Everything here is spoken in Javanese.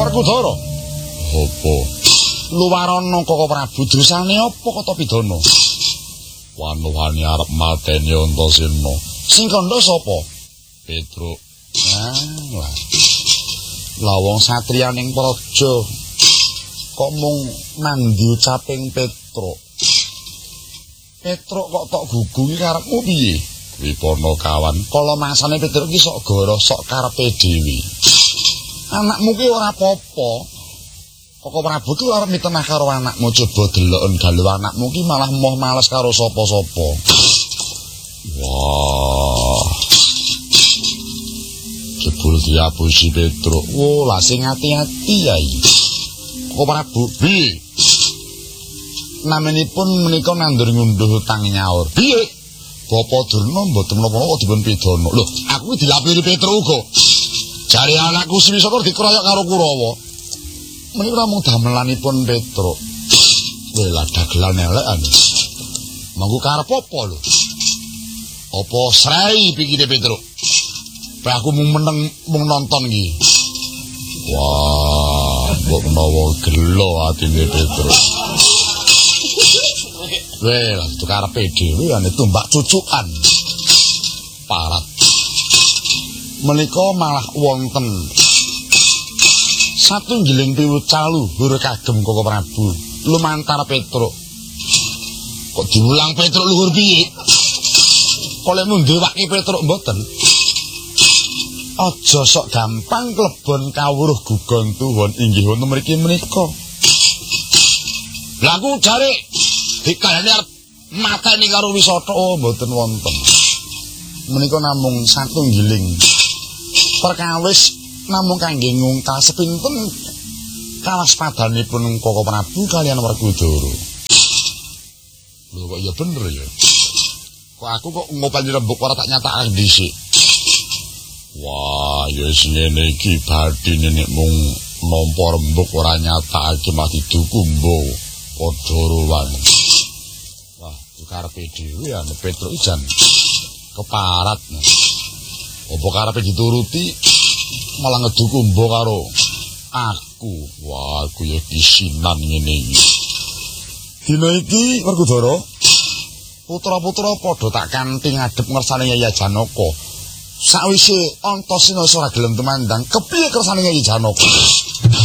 Werkudara. Apa? Luwarono Koko Prabu dosane apa kata pidana? Wani arep mateni Antasena. Sing kandha sapa? Petruk. Lah. Lah wong satriya ning praja kok mung mandi ucaping Petruk. Petruk kok tok gugungi karepmu piye? Kuwi Ponokawan. Kala mangsane Petruk iki sok goro, sok karepe dhewe. Anakmu ki ora apa-apa. Koko Prabu ki arep mitenah karo anakmu, coba deloken galu anakmu ki malah moh males karo sapa-sapa. Wah. Jebul diapusi Petruk. Wo, lah sing ati-ati ya iki. Koko Prabu, piye? Namanipun menika nandur ngunduh utang nyaur. Piye? Bapak Durna mboten menapa-menapa dipun pidana. Lho, aku dilapiri Petruk uga. Jare anakku Swisana dikeroyok karo Kurawa. Menika mung damelanipun Petruk. Lah dagelan elekan. Mangku karep apa lho? Apa srai pikire Petruk? Pak aku mung meneng mung nonton iki. Wah, mbok menawa gelo atine Petruk. Well, itu karepe dhewe ane tumbak cucukan. Parat. Menika malah wonten satunggiling piwucal luhur kagem Koko Prabu lumantar Petruk. Kok diulang Petruk luhur piye? Kolemu ndewake Petruk mboten. Aja sok gampang klebon kawruh gugon tuwon inggih wonten mriki menika. Lah aku jare dikandani arep mateni karo Wisata mboten wonten. Menika namung satunggiling perkawis namung kangge ngungkal sepinten kawaspadanipun Koko Prabu kaliyan Werkudara. Lho kok ya bener ya. Kok aku kok ngopeni rembug ora tak nyatakake dhisik. Wah, ya sing ngene iki bathine nek mung nampa rembug ora nyatakake mah didukumbo padha ruwan. Wah, karepe dhewe ane Petruk ijan keparat. Apa karepe dituruti malah ngedukumbo karo aku. Wah, aku ya disinan ngene iki. Dina iki Werkudara, putra-putra padha tak kanthi ngadhep ngersane Yayi Janaka. Sawise Antasena ora gelem tumandang, kepiye kersane Yayi Janaka?